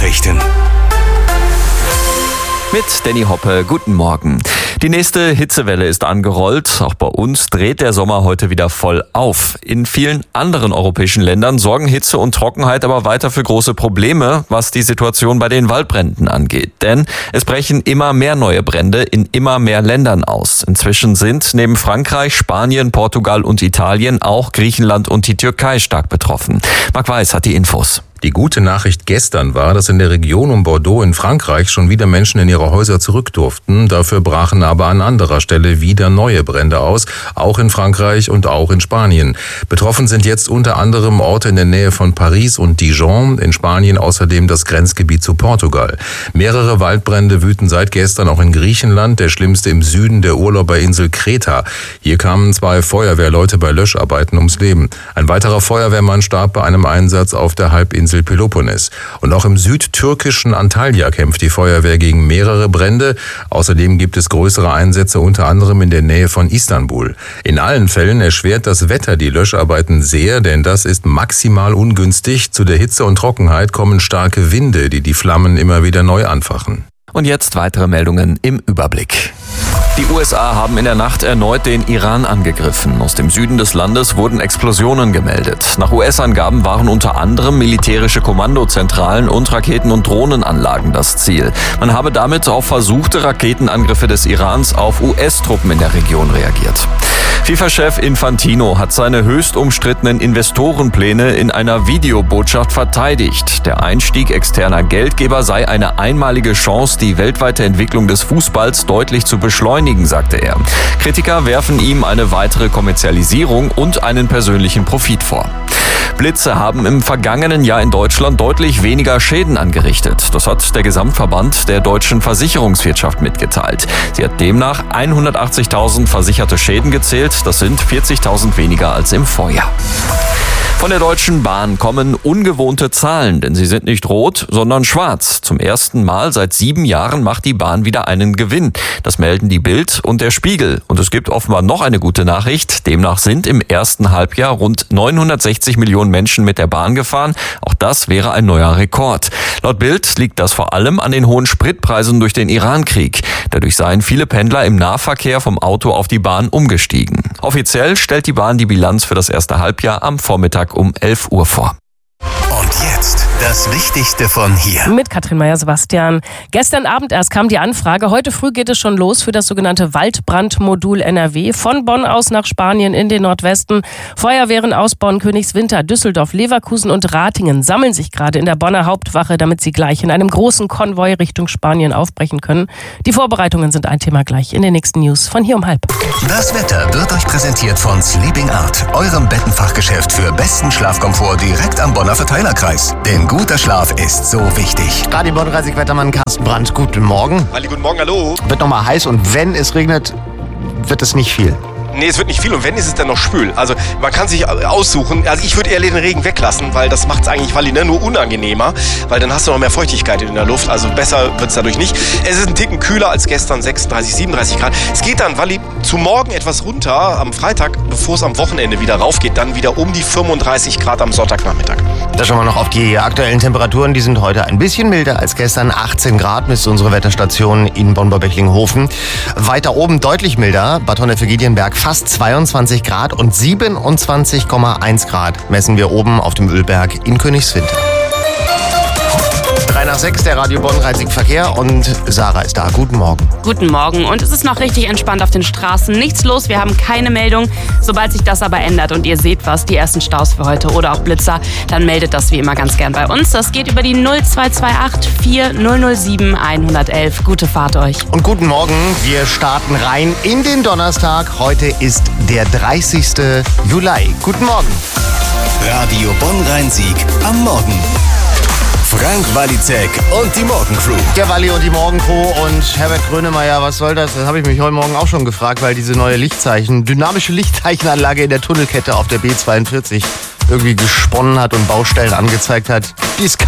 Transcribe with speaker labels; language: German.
Speaker 1: Nachrichten.
Speaker 2: Mit Danny Hoppe, guten Morgen. Die nächste Hitzewelle ist angerollt. Auch bei uns dreht der Sommer heute wieder voll auf. In vielen anderen europäischen Ländern sorgen Hitze und Trockenheit aber weiter für große Probleme, was die Situation bei den Waldbränden angeht. Denn es brechen immer mehr neue Brände in immer mehr Ländern aus. Inzwischen sind neben Frankreich, Spanien, Portugal und Italien auch Griechenland und die Türkei stark betroffen. Marc Weiß hat die Infos.
Speaker 3: Die gute Nachricht gestern war, dass in der Region um Bordeaux in Frankreich schon wieder Menschen in ihre Häuser zurück durften. Dafür brachen aber an anderer Stelle wieder neue Brände aus, auch in Frankreich und auch in Spanien. Betroffen sind jetzt unter anderem Orte in der Nähe von Paris und Dijon, in Spanien außerdem das Grenzgebiet zu Portugal. Mehrere Waldbrände wüten seit gestern auch in Griechenland, der schlimmste im Süden der Urlauberinsel Kreta. Hier kamen 2 Feuerwehrleute bei Löscharbeiten ums Leben. Ein weiterer Feuerwehrmann starb bei einem Einsatz auf der Halbinsel Peloponnes. Und auch im südtürkischen Antalya kämpft die Feuerwehr gegen mehrere Brände. Außerdem gibt es größere Einsätze, unter anderem in der Nähe von Istanbul. In allen Fällen erschwert das Wetter die Löscharbeiten sehr, denn das ist maximal ungünstig. Zu der Hitze und Trockenheit kommen starke Winde, die die Flammen immer wieder neu anfachen.
Speaker 2: Und jetzt weitere Meldungen im Überblick. Die USA haben in der Nacht erneut den Iran angegriffen. Aus dem Süden des Landes wurden Explosionen gemeldet. Nach US-Angaben waren unter anderem militärische Kommandozentralen und Raketen- und Drohnenanlagen das Ziel. Man habe damit auf versuchte Raketenangriffe des Irans auf US-Truppen in der Region reagiert. FIFA-Chef Infantino hat seine höchst umstrittenen Investorenpläne in einer Videobotschaft verteidigt. Der Einstieg externer Geldgeber sei eine einmalige Chance, die weltweite Entwicklung des Fußballs deutlich zu beschleunigen, sagte er. Kritiker werfen ihm eine weitere Kommerzialisierung und einen persönlichen Profit vor. Blitze haben im vergangenen Jahr in Deutschland deutlich weniger Schäden angerichtet. Das hat der Gesamtverband der deutschen Versicherungswirtschaft mitgeteilt. Sie hat demnach 180.000 versicherte Schäden gezählt. Das sind 40.000 weniger als im Vorjahr. Von der Deutschen Bahn kommen ungewohnte Zahlen, denn sie sind nicht rot, sondern schwarz. Zum ersten Mal seit 7 Jahren macht die Bahn wieder einen Gewinn. Das melden die Bild und der Spiegel. Und es gibt offenbar noch eine gute Nachricht. Demnach sind im ersten Halbjahr rund 960 Millionen Menschen mit der Bahn gefahren. Auch das wäre ein neuer Rekord. Laut Bild liegt das vor allem an den hohen Spritpreisen durch den Iran-Krieg. Dadurch seien viele Pendler im Nahverkehr vom Auto auf die Bahn umgestiegen. Offiziell stellt die Bahn die Bilanz für das erste Halbjahr am Vormittag um 11 Uhr vor.
Speaker 1: Und jetzt das Wichtigste von hier.
Speaker 4: Mit Katrin Meyer-Sebastian. Gestern Abend erst kam die Anfrage. Heute früh geht es schon los für das sogenannte Waldbrandmodul NRW. Von Bonn aus nach Spanien in den Nordwesten. Feuerwehren aus Bonn, Königswinter, Düsseldorf, Leverkusen und Ratingen sammeln sich gerade in der Bonner Hauptwache, damit sie gleich in einem großen Konvoi Richtung Spanien aufbrechen können. Die Vorbereitungen sind ein Thema gleich in den nächsten News von hier um 12:30.
Speaker 1: Das Wetter wird euch präsentiert von Sleeping Art, eurem Bettenfachgeschäft für besten Schlafkomfort direkt am Bonner Verteilerkreis. Denn guter Schlaf ist so wichtig.
Speaker 5: Radio Bonn-Wettermann Carsten Brandt, guten Morgen.
Speaker 6: Guten Morgen, hallo.
Speaker 5: Wird nochmal heiß und wenn es regnet, wird es nicht viel.
Speaker 6: Nee, es wird nicht viel und wenn, ist es dann noch schwül. Also man kann sich aussuchen, also ich würde eher den Regen weglassen, weil das macht es eigentlich, nur unangenehmer, weil dann hast du noch mehr Feuchtigkeit in der Luft, also besser wird es dadurch nicht. Es ist ein Ticken kühler als gestern, 36, 37 Grad. Es geht dann, zu morgen etwas runter, am Freitag, bevor es am Wochenende wieder raufgeht, dann wieder um die 35 Grad am Sonntagnachmittag.
Speaker 5: Da schauen wir noch auf die aktuellen Temperaturen, die sind heute ein bisschen milder als gestern, 18 Grad misst unsere Wetterstation in Bonn-Bechlingenhofen. Weiter oben deutlich milder, Bad Honnef-Giedienberg fast 22 Grad und 27,1 Grad messen wir oben auf dem Ölberg in Königswinter. 3 nach 6, der Radio Bonn-Rhein-Sieg-Verkehr und Sarah ist da. Guten Morgen.
Speaker 7: Guten Morgen und es ist noch richtig entspannt auf den Straßen. Nichts los, wir haben keine Meldung. Sobald sich das aber ändert und ihr seht was, die ersten Staus für heute oder auch Blitzer, dann meldet das wie immer ganz gern bei uns. Das geht über die 0228 4007 111. Gute Fahrt euch.
Speaker 5: Und guten Morgen, wir starten rein in den Donnerstag. Heute ist der 30. Juli. Guten Morgen.
Speaker 1: Radio Bonn-Rhein-Sieg am Morgen. Frank Walizek und die Morgencrew.
Speaker 5: Der Walli und die Morgencrew und Herbert Grönemeyer, was soll das? Das habe ich mich heute Morgen auch schon gefragt, weil diese neue dynamische Lichtzeichenanlage in der Tunnelkette auf der B42 irgendwie gesponnen hat und Baustellen angezeigt hat. Die ist